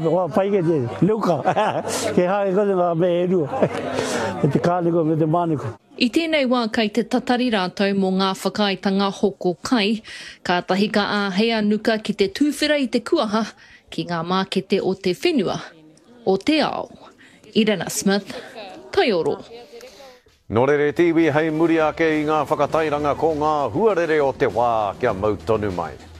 Wa pai ke te luka. Ke hae ko te me eru. Te kāniko me te māniko. I tēnei wā kei te tatari rātou mō ngā whakaaetanga hoko kai, ka tahi ka āhea nuka ki te tūwhera I te kuaha ki ngā mākete o te whenua, o te ao. Irina Smith, Taioro. Nō rere tiwi hei muri ake I ngā whakatairanga ko ngā huarere o te wā kia mautonu mai.